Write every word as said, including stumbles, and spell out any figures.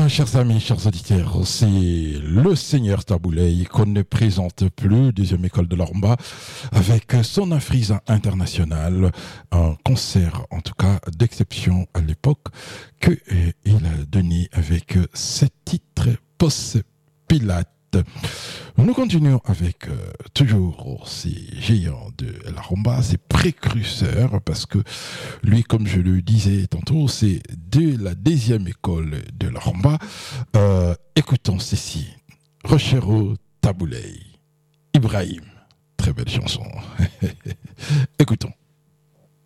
Voilà, chers amis, chers auditeurs, c'est le Seigneur Taboulay qu'on ne présente plus, deuxième école de l'Ormba, avec son Afrisa international, un concert en tout cas d'exception à l'époque que euh, il a donné avec euh, ce titre Post Pilate. Nous continuons avec euh, toujours ces géants de la rumba, ces précurseurs, parce que lui, comme je le disais tantôt, c'est de la deuxième école de la rumba. Euh, écoutons ceci, Rochero Taboulay, Ibrahim, très belle chanson. Écoutons.